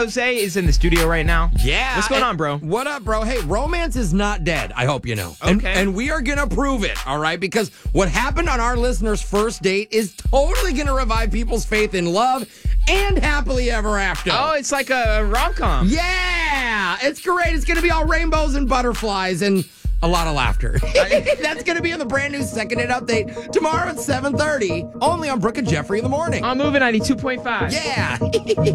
Jose is in the studio right now. Yeah. What's going on, bro? What up, bro? Hey, romance is not dead, I hope you know. Okay. And we are going to prove it, all right? Because what happened on our listener's first date is totally going to revive people's faith in love and happily ever after. Oh, it's like a rom-com. Yeah, it's great. It's going to be all rainbows and butterflies and a lot of laughter. That's going to be on the brand new Second Date Update tomorrow at 7:30, only on Brooke and Jeffrey in the morning. On Moving 92.5. Yeah.